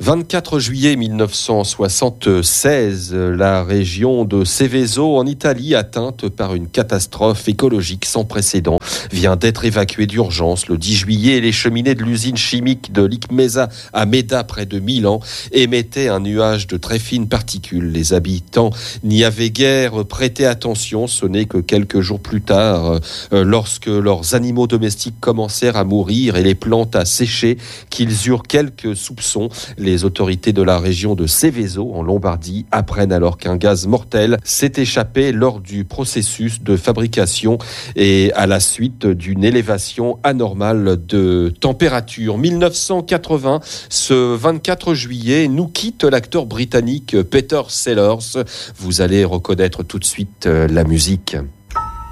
24 juillet 1976, la région de Seveso en Italie, atteinte par une catastrophe écologique sans précédent, vient d'être évacuée d'urgence. Le 10 juillet, les cheminées de l'usine chimique de Licmesa à Meda, près de Milan, émettaient un nuage de très fines particules. Les habitants n'y avaient guère prêté attention. Ce n'est que quelques jours plus tard, lorsque leurs animaux domestiques commencèrent à mourir et les plantes à sécher, qu'ils eurent quelques soupçons. Les autorités de la région de Seveso, en Lombardie, apprennent alors qu'un gaz mortel s'est échappé lors du processus de fabrication et à la suite d'une élévation anormale de température. 1980, ce 24 juillet, nous quitte l'acteur britannique Peter Sellers. Vous allez reconnaître tout de suite la musique.